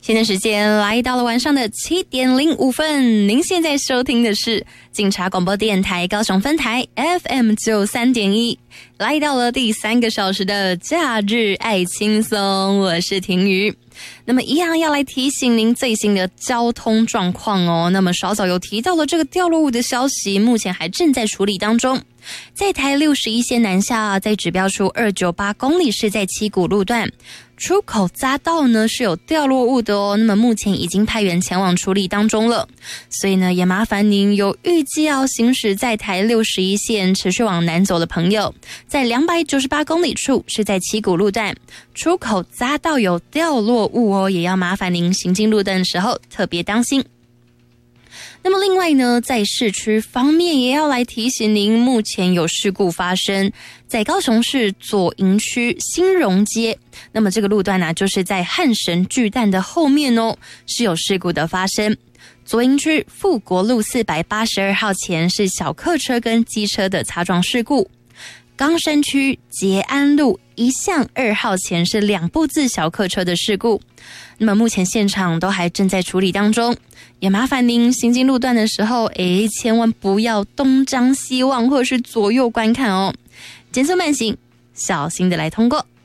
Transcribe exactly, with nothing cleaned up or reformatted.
现在时间来到了晚上的七点零五分，您现在收听的是警察广播电台高雄分台 F M 九三点一，来到了第三个小时的假日爱轻松，我是婷瑜。那么一样要来提醒您最新的交通状况哦。那么稍早有提到了这个掉落物的消息，目前还正在处理当中。在台六十一线南下，在指标处二九八公里是在七股路段出口匝道呢是有掉落物的哦，那么目前已经派员前往处理当中了，所以呢也麻烦您有预计要行驶在台六十一线持续往南走的朋友，在两百九十八公里处是在七股路段出口匝道有掉落物哦，也要麻烦您行经路段的时候特别当心。那么另外呢，在市区方面也要来提醒您，目前有事故发生在高雄市左营区新荣街，那么这个路段呢、啊、就是在汉神巨蛋的后面哦，是有事故的发生。左营区富国路四百八十二号前是小客车跟机车的擦撞事故，冈山区捷安路一巷二号前是两部自小客车的事故，那么目前现场都还正在处理当中，也麻烦您行经路段的时候，诶，千万不要东张西望或是左右观看哦，减速慢行，小心的来通过。